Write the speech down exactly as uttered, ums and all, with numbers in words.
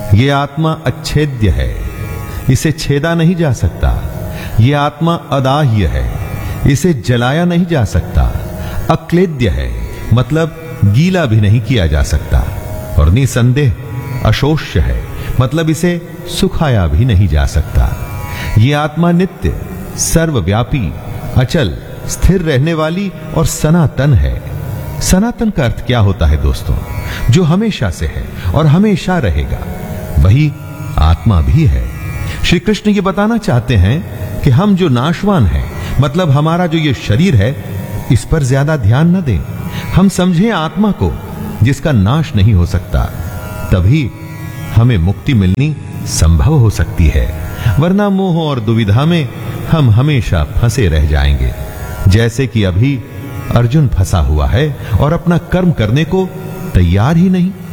ये आत्मा अच्छेद्य है, इसे छेदा नहीं जा सकता। ये आत्मा अदाह्य है, इसे जलाया नहीं जा सकता। अक्लेद्य है, मतलब गीला भी नहीं किया जा सकता। और निसंदेह अशोष्य है, मतलब इसे सुखाया भी नहीं जा सकता। ये आत्मा नित्य, सर्वव्यापी, अचल, स्थिर रहने वाली और सनातन है। सनातन का अर्थ क्या होता है दोस्तों? जो हमेशा से है और हमेशा रहेगा, वही आत्मा भी है। श्री कृष्ण ये बताना चाहते हैं कि हम जो नाशवान हैं, मतलब हमारा जो ये शरीर है, इस पर ज्यादा ध्यान न दें। हम समझें आत्मा को, जिसका नाश नहीं हो सकता। तभी हमें मुक्ति मिलनी संभव हो सकती है, वरना मोह और दुविधा में हम हमेशा फंसे रह जाएंगे। जैसे कि अभी अर्जुन फंसा हुआ है और अपना कर्म करने को तैयार ही नहीं।